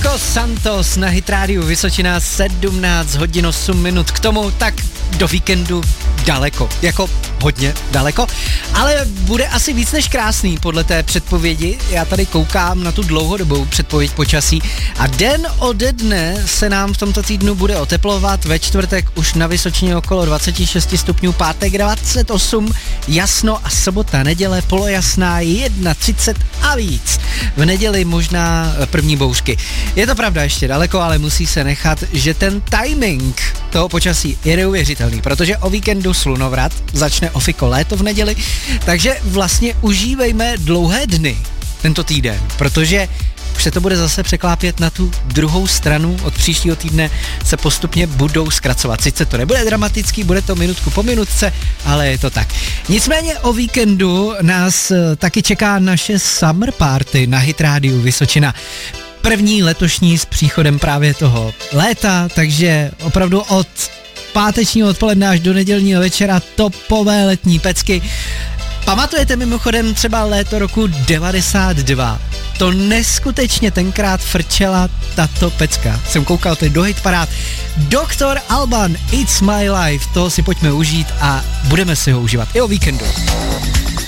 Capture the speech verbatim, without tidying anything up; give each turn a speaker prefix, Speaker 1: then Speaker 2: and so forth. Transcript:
Speaker 1: Nico Santos na Hit Radio Vysočina, sedmnáct hodin osm minut, k tomu tak do víkendu daleko, jako hodně daleko, ale bude asi víc než krásný podle té předpovědi. Já tady koukám na tu dlouhodobou předpověď počasí a den ode dne se nám v tomto týdnu bude oteplovat. Ve čtvrtek už na Vysočině okolo dvacet šest stupňů, pátek dvacet osm, jasno a sobota, neděle polojasná třicet jedna a víc. V neděli možná první bouřky. Je to pravda ještě daleko, ale musí se nechat, že ten timing toho počasí je neuvěřitelný, protože o víkendu slunovrat, začne ofiko léto v neděli, takže vlastně užívejme dlouhé dny tento týden, protože už se to bude zase překlápět na tu druhou stranu, od příštího týdne se postupně budou zkracovat. Sice to nebude dramatický, bude to minutku po minutce, ale je to tak. Nicméně o víkendu nás taky čeká naše summer party na Hit Radio Vysočina. První letošní s příchodem právě toho léta, takže opravdu od pátečního odpoledne až do nedělního večera topové letní pecky. Pamatujete mimochodem třeba léto roku devadesát dva? To neskutečně tenkrát frčela tato pecka. Jsem koukal teď do hitparád. doktor Alban, It's My Life, toho si pojďme užít a budeme si ho užívat i o víkendu.